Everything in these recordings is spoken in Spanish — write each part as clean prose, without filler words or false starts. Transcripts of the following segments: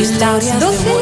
Las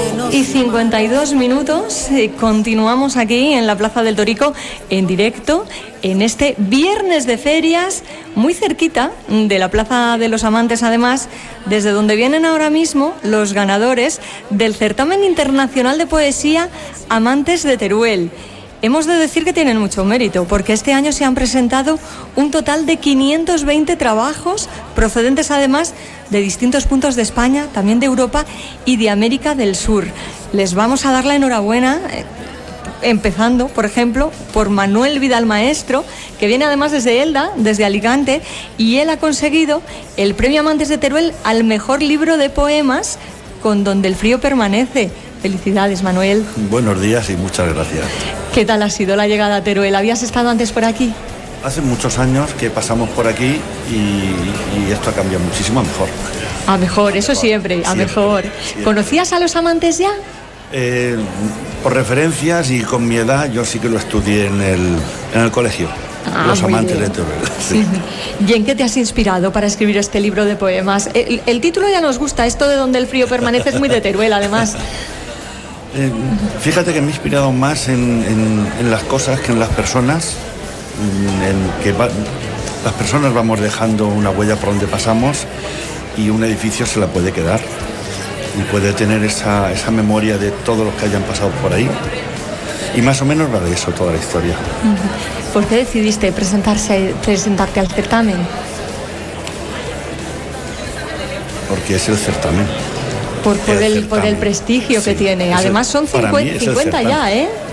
12:52, continuamos aquí en la Plaza del Torico en directo en este viernes de ferias, muy cerquita de la Plaza de los Amantes, además, desde donde vienen ahora mismo los ganadores del Certamen Internacional de Poesía Amantes de Teruel. Hemos de decir que tienen mucho mérito, porque este año se han presentado un total de 520 trabajos, procedentes además de distintos puntos de España, también de Europa y de América del Sur. Les vamos a dar la enhorabuena, empezando, por ejemplo, por Manuel Vidal Maestro, que viene además desde Elda, desde Alicante, y él ha conseguido el premio Amantes de Teruel al mejor libro de poemas con Donde el frío permanece. Felicidades, Manuel. Buenos días y muchas gracias. ¿Qué tal ha sido la llegada a Teruel? ¿Habías estado antes por aquí? Hace muchos años que pasamos por aquí y esto ha cambiado muchísimo a mejor. A mejor, eso siempre, a mejor. Siempre. ¿Conocías a los Amantes ya? Por referencias y con mi edad, yo sí que lo estudié en el colegio. Los Amantes de Teruel. Sí. ¿Y en qué te has inspirado para escribir este libro de poemas? El título ya nos gusta, esto de Donde el frío permanece es muy de Teruel, además. Fíjate que me he inspirado más en las cosas que en las personas, las personas vamos dejando una huella por donde pasamos y un edificio se la puede quedar y puede tener esa memoria de todos los que hayan pasado por ahí, y más o menos va de eso toda la historia. ¿Por qué decidiste presentarte al certamen? Porque es el certamen. Por el prestigio, sí, que tiene. Además son 50 ya,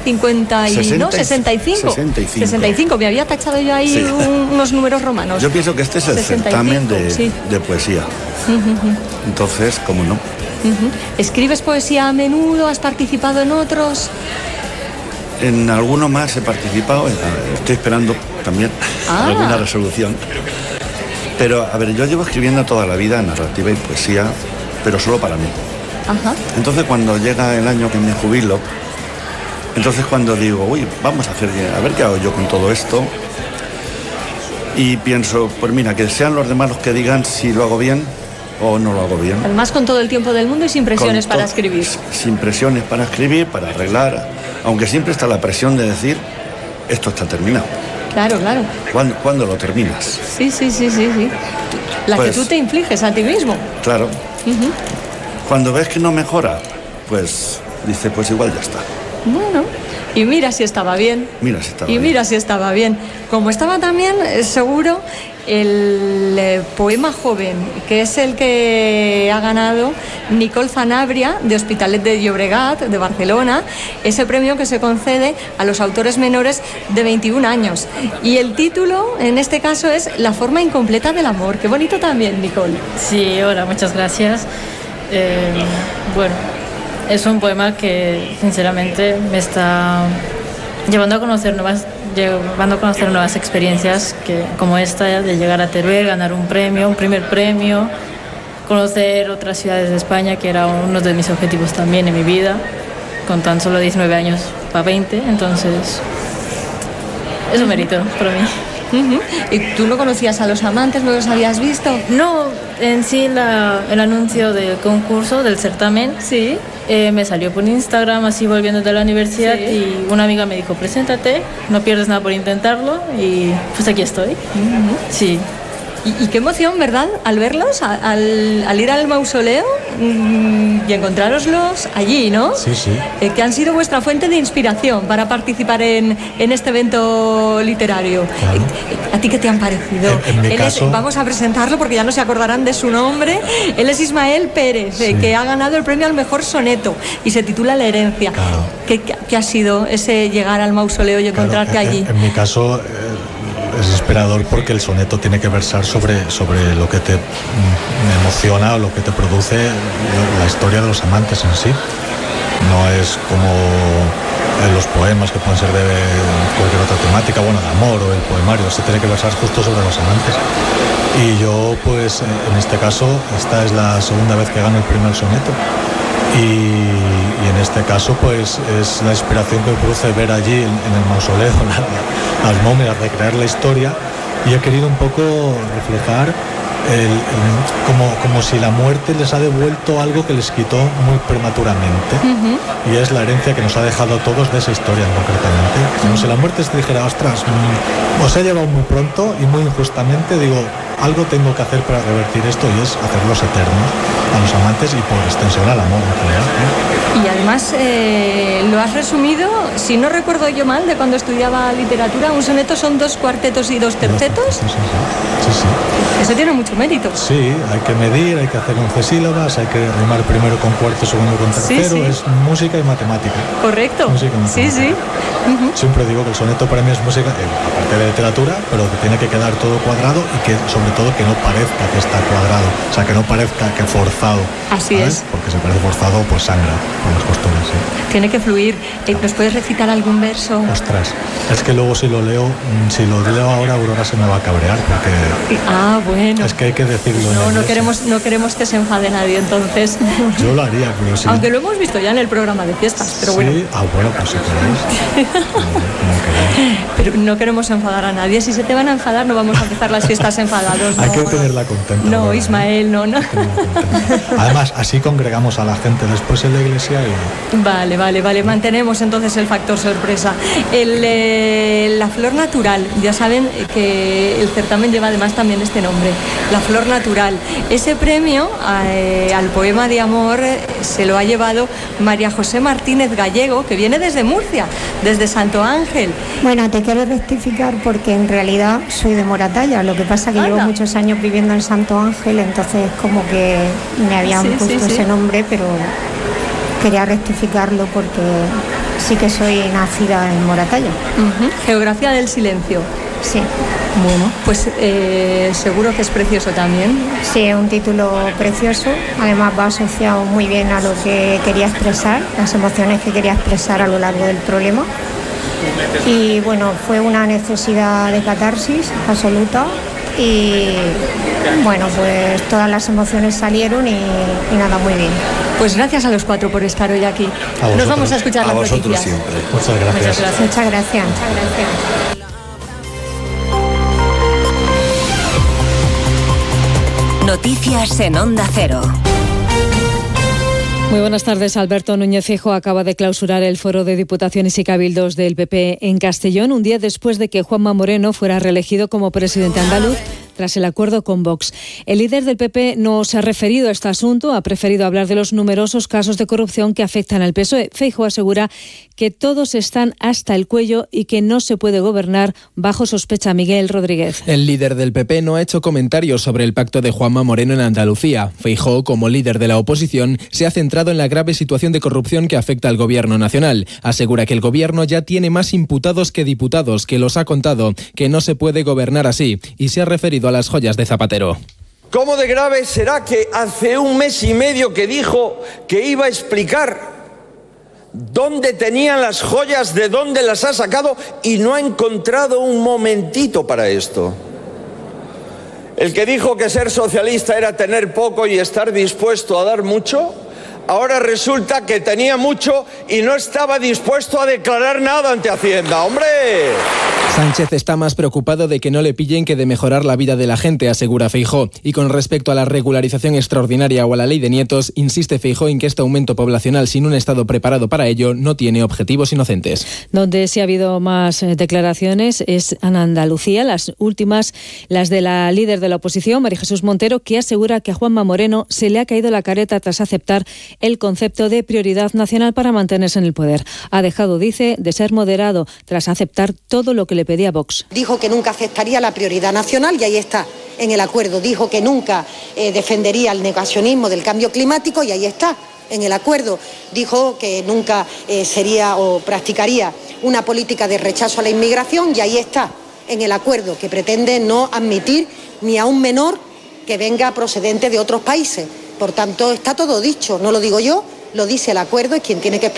65. Me había tachado yo ahí unos números romanos. Yo pienso que este es el certamen de poesía. Entonces, ¿cómo no? ¿Escribes poesía a menudo? ¿Has participado en otros? En alguno más he participado. Estoy esperando también alguna resolución. Pero, a ver, yo llevo escribiendo toda la vida narrativa y poesía, pero solo para mí. Ajá. Entonces, cuando llega el año que me jubilo, entonces cuando digo, vamos a ver qué hago yo con todo esto, y pienso, pues mira, que sean los demás los que digan si lo hago bien o no lo hago bien. Además, con todo el tiempo del mundo y sin presiones para escribir. Sin presiones para escribir, para arreglar, aunque siempre está la presión de decir, esto está terminado. Claro. ¿Cuándo lo terminas? Sí. La que tú te infliges a ti mismo. Claro. Cuando ves que no mejora, pues dice, pues igual ya está. Bueno, y mira si estaba bien. Mira si estaba bien. Como estaba también, seguro, el poema joven, que es el que ha ganado Nicole Zanabria, de Hospitalet de Llobregat, de Barcelona, ese premio que se concede a los autores menores de 21 años. Y el título, en este caso, es La forma incompleta del amor. Qué bonito también, Nicole. Sí, hola, muchas gracias. Bueno, es un poema que sinceramente me está llevando a conocer nuevas experiencias, como esta de llegar a Teruel, ganar un primer premio, conocer otras ciudades de España, que era uno de mis objetivos también en mi vida, con tan solo 19 años para 20, entonces es un mérito para mí. ¿Y tú no conocías a los Amantes? ¿No los habías visto? No, en sí el anuncio del concurso, del certamen, sí, me salió por Instagram, así volviendo de la universidad, y una amiga me dijo, preséntate, no pierdes nada por intentarlo, y pues aquí estoy. Sí. Y qué emoción, ¿verdad? Al verlos, al ir al mausoleo y encontrároslos allí, ¿no? Sí. Que han sido vuestra fuente de inspiración para participar en este evento literario. Claro. ¿A ti qué te han parecido? En mi caso... vamos a presentarlo porque ya no se acordarán de su nombre. Él es Ismael Pérez, que ha ganado el premio al mejor soneto y se titula La herencia. Claro. ¿Qué ha sido ese llegar al mausoleo y encontrarte allí? En mi caso... es inspirador porque el soneto tiene que versar sobre lo que te emociona o lo que te produce la historia de los amantes en sí. No es como los poemas que pueden ser de cualquier otra temática, bueno, de amor o el poemario, se tiene que versar justo sobre los amantes. Y yo, pues, en este caso, esta es la segunda vez que gano el primer soneto. Y en este caso, pues, es la inspiración que me produce ver allí en el mausoleo las momias, recrear la historia y he querido un poco reflejar como si la muerte les ha devuelto algo que les quitó muy prematuramente, y es la herencia que nos ha dejado a todos de esa historia concretamente. Como si la muerte se dijera, ostras, os he llevado muy pronto y muy injustamente, digo, algo tengo que hacer para revertir esto, y es hacerlos eternos a los amantes y por extensión al amor en general, ¿no? Y además lo has resumido, si no recuerdo yo mal, de cuando estudiaba literatura, un soneto son 2 cuartetos y 2 tercetos. Sí. Eso tiene mucho mérito. Sí, hay que medir, hay que hacer 11 sílabas, hay que rimar primero con cuarto, segundo con tercero, sí. Es música y matemática. Correcto. Música y matemática. Sí. Siempre digo que el soneto para mí es música, aparte de literatura, pero que tiene que quedar todo cuadrado y que sobre todo que no parezca que está cuadrado, o sea, que no parezca que forzado. Así ¿sabes? es. Porque si parece forzado, pues sangra por las costuras, sí. Tiene que fluir. ¿Nos puedes recitar algún verso? Ostras, es que luego si lo leo ahora Aurora se me va a cabrear porque... Ah, bueno. Es que hay que decirlo. No queremos que se enfade nadie, entonces. Yo lo haría, pero sí. Aunque lo hemos visto ya en el programa de fiestas, pero bueno. Sí, bueno, pues si queréis. Pero no queremos enfadar a nadie. Si se te van a enfadar, no vamos a empezar las fiestas enfadados. Hay que tenerla contenta. No, ¿verdad? Ismael, no. Además, así congregamos a la gente después en la iglesia y... Vale. Mantenemos entonces el factor sorpresa. La flor natural. Ya saben que el certamen lleva además también este nombre. La flor natural. Ese premio al poema de amor se lo ha llevado María José Martínez Gallego, que viene desde Murcia, desde Santo Ángel. Bueno, te quiero rectificar porque en realidad soy de Moratalla. Lo que pasa es que llevo muchos años viviendo en Santo Ángel, entonces como que me habían puesto ese nombre, pero quería rectificarlo porque sí que soy nacida en Moratalla. Geografía del silencio. Sí. Bueno, pues seguro que es precioso también. Sí, es un título precioso. Además va asociado muy bien a lo que quería expresar, las emociones que quería expresar a lo largo del problema. Y bueno, fue una necesidad de catarsis absoluta. Y bueno, pues todas las emociones salieron y nada, muy bien. Pues gracias a los 4 por estar hoy aquí. Nos vamos a escuchar las noticias. A vosotros siempre. Muchas gracias. Noticias en Onda Cero. Muy buenas tardes. Alberto Núñez Feijóo acaba de clausurar el foro de diputaciones y cabildos del PP en Castellón, un día después de que Juanma Moreno fuera reelegido como presidente andaluz tras el acuerdo con Vox. El líder del PP no se ha referido a este asunto, ha preferido hablar de los numerosos casos de corrupción que afectan al PSOE. Feijóo asegura que todos están hasta el cuello y que no se puede gobernar bajo sospecha. Miguel Rodríguez. El líder del PP no ha hecho comentarios sobre el pacto de Juanma Moreno en Andalucía. Feijóo, como líder de la oposición, se ha centrado en la grave situación de corrupción que afecta al gobierno nacional. Asegura que el gobierno ya tiene más imputados que diputados, que los ha contado, que no se puede gobernar así, y se ha referido a las joyas de Zapatero. ¿Cómo de grave será que hace un mes y medio que dijo que iba a explicar dónde tenían las joyas, de dónde las ha sacado, y no ha encontrado un momentito para esto? El que dijo que ser socialista era tener poco y estar dispuesto a dar mucho, ahora resulta que tenía mucho y no estaba dispuesto a declarar nada ante Hacienda. ¡Hombre! Sánchez está más preocupado de que no le pillen que de mejorar la vida de la gente, asegura Feijóo. Y con respecto a la regularización extraordinaria o a la ley de nietos, insiste Feijóo en que este aumento poblacional sin un Estado preparado para ello no tiene objetivos inocentes. Donde sí ha habido más declaraciones es en Andalucía, las últimas, las de la líder de la oposición, María Jesús Montero, que asegura que a Juanma Moreno se le ha caído la careta tras aceptar el concepto de prioridad nacional para mantenerse en el poder. Ha dejado, dice, de ser moderado tras aceptar todo lo que le pedía Vox. Dijo que nunca aceptaría la prioridad nacional y ahí está, en el acuerdo. Dijo que nunca defendería el negacionismo del cambio climático y ahí está, en el acuerdo. Dijo que nunca sería o practicaría una política de rechazo a la inmigración y ahí está, en el acuerdo, que pretende no admitir ni a un menor que venga procedente de otros países. Por tanto, está todo dicho, no lo digo yo, lo dice el acuerdo y quien tiene que